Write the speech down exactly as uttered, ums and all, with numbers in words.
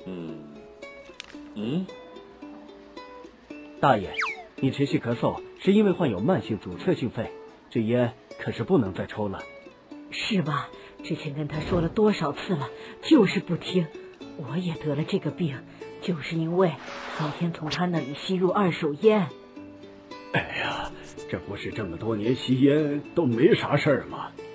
嗯嗯， 大爷，你持续咳嗽是因为患有慢性阻塞性肺，这烟可是不能再抽了。 是吧？之前跟他说了多少次了，就是不听。我也得了这个病，就是因为天天从他那里吸入二手烟。 哎呀，这不是这么多年吸烟都没啥事儿吗？